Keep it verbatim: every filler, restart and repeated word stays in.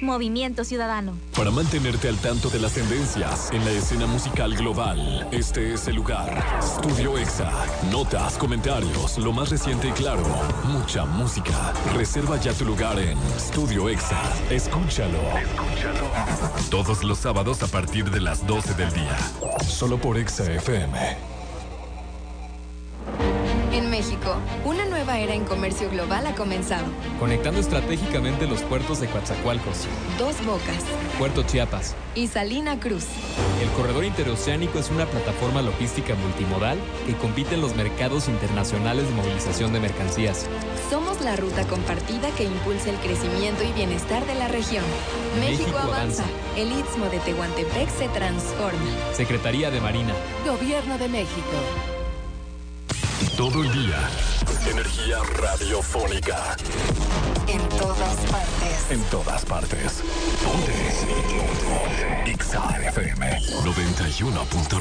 Movimiento Ciudadano. Para mantenerte al tanto de las tendencias en la escena musical global, este es el lugar. Studio Exa. Notas, comentarios, lo más reciente y claro. Mucha música. Reserva ya tu lugar en Studio Exa. Escúchalo. Escúchalo. Todos los sábados a partir de las doce del día. Solo por Exa F M. En México, una nueva era en comercio global ha comenzado. Conectando estratégicamente los puertos de Coatzacoalcos, Dos Bocas, Puerto Chiapas y Salina Cruz. El corredor interoceánico es una plataforma logística multimodal que compite en los mercados internacionales de movilización de mercancías. Somos la ruta compartida que impulsa el crecimiento y bienestar de la región. México, México avanza. avanza. El Istmo de Tehuantepec se transforma. Secretaría de Marina. Gobierno de México. Todo el día. Energía radiofónica. En todas partes. En todas partes. Ponte. Exa F M noventa y uno punto nueve.